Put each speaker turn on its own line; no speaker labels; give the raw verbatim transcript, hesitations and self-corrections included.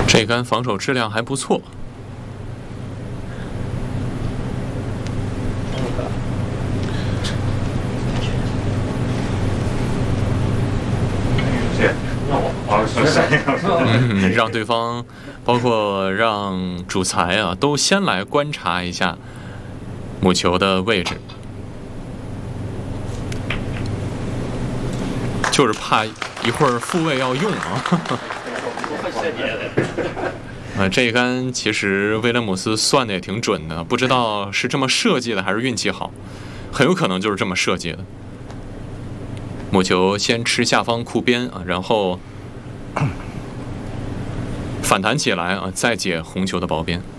这杆防守质量还不错。嗯，让对方，包括让主裁啊，都先来观察一下母球的位置，就是怕一会儿复位要用啊。啊，这一杆其实威廉姆斯算的也挺准的，不知道是这么设计的还是运气好，很有可能就是这么设计的。母球先吃下方库边啊，然后反弹起来啊，再解红球的薄边。